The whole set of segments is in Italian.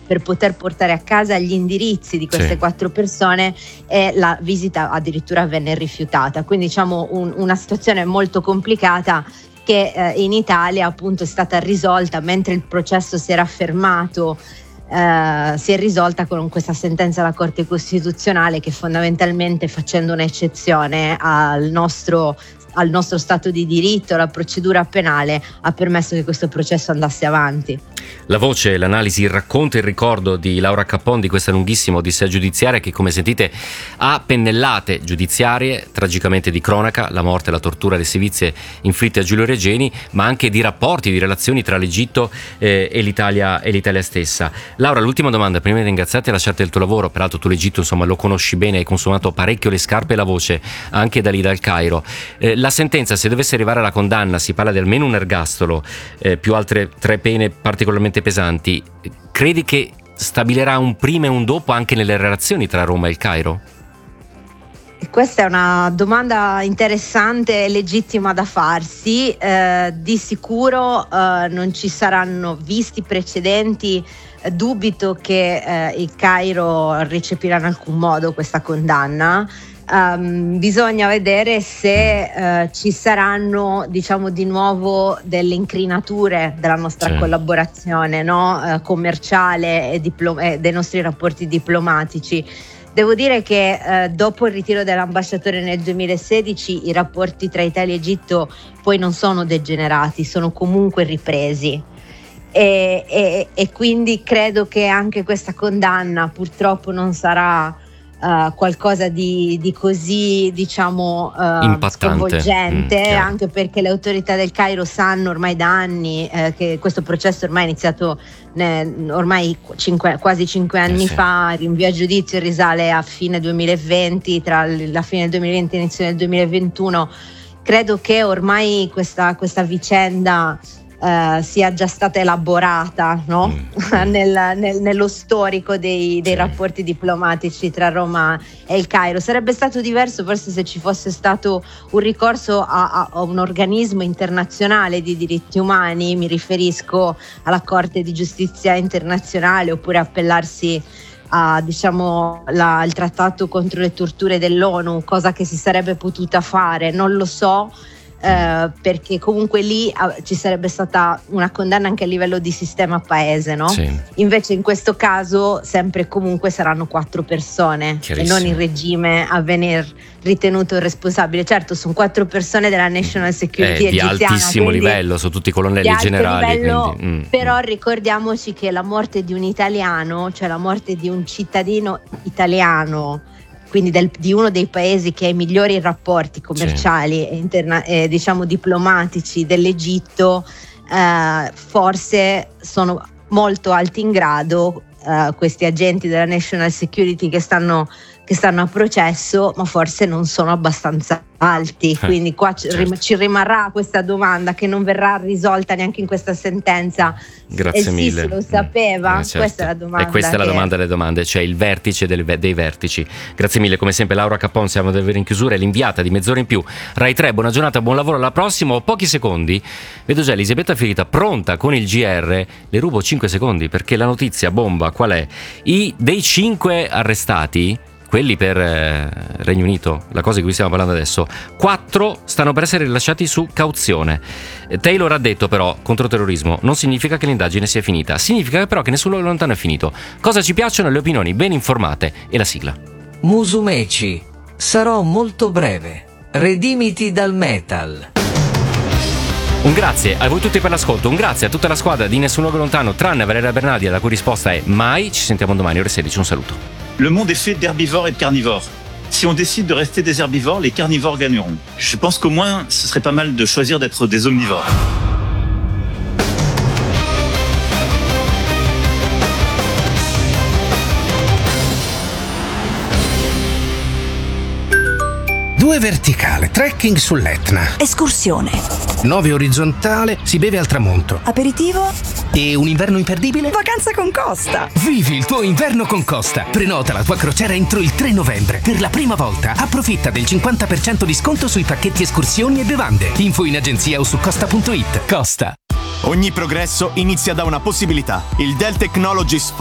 per poter portare a casa gli indirizzi di queste 4 persone, e la visita addirittura venne rifiutata. Quindi diciamo una situazione molto complicata che in Italia appunto è stata risolta mentre il processo si era fermato. Si è risolta con questa sentenza della Corte Costituzionale che fondamentalmente, facendo un'eccezione al nostro Stato di diritto, alla procedura penale, ha permesso che questo processo andasse avanti. La voce, l'analisi, il racconto e il ricordo di Laura Cappon di questa lunghissima odissea giudiziaria che, come sentite, ha pennellate giudiziarie, tragicamente di cronaca, la morte, la tortura, le sevizie inflitte a Giulio Regeni, ma anche di rapporti, di relazioni tra l'Egitto e l'Italia stessa. Laura, l'ultima domanda, prima di ringraziarti e lasciarti il tuo lavoro, peraltro tu l'Egitto insomma lo conosci bene, hai consumato parecchio le scarpe e la voce, anche da lì dal Cairo. La sentenza, se dovesse arrivare alla condanna, si parla di almeno un ergastolo, più altre 3 pene particolarmente pesanti. Credi che stabilirà un prima e un dopo anche nelle relazioni tra Roma e il Cairo? Questa è una domanda interessante e legittima da farsi. Di sicuro non ci saranno, visti precedenti, dubito che il Cairo recepirà in alcun modo questa condanna. Bisogna vedere se ci saranno, diciamo, di nuovo delle incrinature della nostra collaborazione, no? Commerciale e dei nostri rapporti diplomatici. Devo dire che dopo il ritiro dell'ambasciatore nel 2016 i rapporti tra Italia e Egitto poi non sono degenerati, sono comunque ripresi. E quindi credo che anche questa condanna purtroppo non sarà qualcosa di così, diciamo, sconvolgente, anche perché le autorità del Cairo sanno ormai da anni che questo processo ormai è iniziato ormai quasi 5 anni fa. Il rinvio a giudizio risale a fine 2020, tra la fine del 2020 e l'inizio del 2021. Credo che ormai questa vicenda sia già stata elaborata, no? Nello storico dei rapporti diplomatici tra Roma e il Cairo. Sarebbe stato diverso forse se ci fosse stato un ricorso a un organismo internazionale di diritti umani, mi riferisco alla Corte di Giustizia Internazionale, oppure appellarsi a, diciamo, il trattato contro le torture dell'ONU, cosa che si sarebbe potuta fare, non lo so. Perché comunque lì ci sarebbe stata una condanna anche a livello di sistema paese, no? Invece in questo caso sempre e comunque saranno 4 persone e non il regime a venir ritenuto responsabile. Certo, sono 4 persone della National Security egiziana di altissimo livello, sono tutti colonnelli generali, livello, però ricordiamoci che la morte di un italiano, cioè la morte di un cittadino italiano, quindi di uno dei paesi che ha i migliori rapporti commerciali e diciamo diplomatici dell'Egitto, forse sono molto alti in grado questi agenti della National Security che stanno a processo, ma forse non sono abbastanza alti, quindi qua ci rimarrà questa domanda che non verrà risolta neanche in questa sentenza. Grazie mille. Sì, lo sapeva, questa è la domanda. E questa è la domanda delle domande, cioè il vertice dei vertici. Grazie mille, come sempre Laura Cappon, siamo davvero in chiusura, è l'inviata di Mezz'ora in più Rai 3. Buona giornata, buon lavoro, alla prossima. Ho pochi secondi, vedo già Elisabetta Ferita pronta con il GR, le rubo 5 secondi perché la notizia bomba qual è? Dei 5 arrestati, quelli per Regno Unito, la cosa di cui stiamo parlando adesso, 4 stanno per essere rilasciati su cauzione. Taylor ha detto però, controterrorismo non significa che l'indagine sia finita, significa però che nessuno lontano è finito. Cosa ci piacciono? Le opinioni ben informate e la sigla. Musumeci, sarò molto breve, redimiti dal metal. Un grazie a voi tutti per l'ascolto, un grazie a tutta la squadra di Nessun Luogo Lontano, tranne Valeria Bernardi, la cui risposta è mai. Ci sentiamo domani ore 16, un saluto. Le monde est fait d'herbivores et de carnivores. Si on décide de rester des herbivores, les carnivores gagneront. Je pense qu'au moins, ce serait pas mal de choisir d'être des omnivores. Due verticale, trekking sull'Etna. Escursione. 9 orizzontale, si beve al tramonto. Aperitivo. E un inverno imperdibile? Vacanza con Costa. Vivi il tuo inverno con Costa. Prenota la tua crociera entro il 3 novembre. Per la prima volta approfitta del 50% di sconto sui pacchetti escursioni e bevande. Info in agenzia o su costa.it. Costa. Ogni progresso inizia da una possibilità. Il Dell Technologies Forum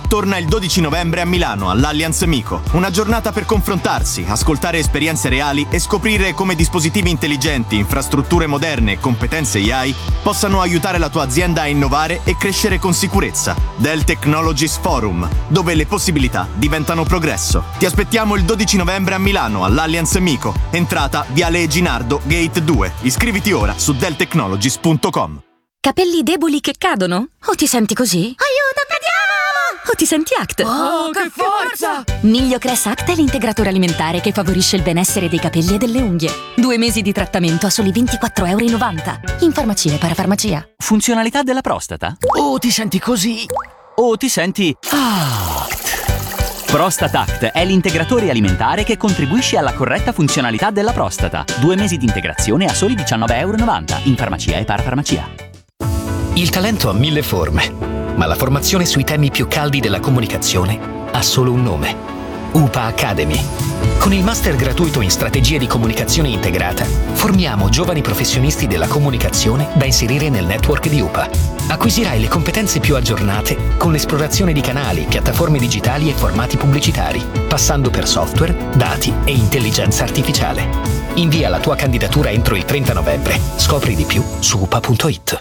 torna il 12 novembre a Milano all'Allianz MiCo. Una giornata per confrontarsi, ascoltare esperienze reali e scoprire come dispositivi intelligenti, infrastrutture moderne e competenze AI possano aiutare la tua azienda a innovare e crescere con sicurezza. Dell Technologies Forum, dove le possibilità diventano progresso. Ti aspettiamo il 12 novembre a Milano all'Allianz MiCo. Entrata Viale Eginardo, Gate 2. Iscriviti ora su delltechnologies.com. Capelli deboli che cadono? O ti senti così? Aiuto, cadiamo! O ti senti Act? Oh, che forza! Migliocress Act è l'integratore alimentare che favorisce il benessere dei capelli e delle unghie. 2 mesi di trattamento a soli €24,90 in farmacia e parafarmacia. Funzionalità della prostata? Oh, ti senti così? O ti senti Act? Prostate Act è l'integratore alimentare che contribuisce alla corretta funzionalità della prostata. 2 mesi di integrazione a soli €19,90 in farmacia e parafarmacia. Il talento ha 1000 forme, ma la formazione sui temi più caldi della comunicazione ha solo un nome: UPA Academy. Con il master gratuito in strategie di comunicazione integrata, formiamo giovani professionisti della comunicazione da inserire nel network di UPA. Acquisirai le competenze più aggiornate con l'esplorazione di canali, piattaforme digitali e formati pubblicitari, passando per software, dati e intelligenza artificiale. Invia la tua candidatura entro il 30 novembre. Scopri di più su upa.it.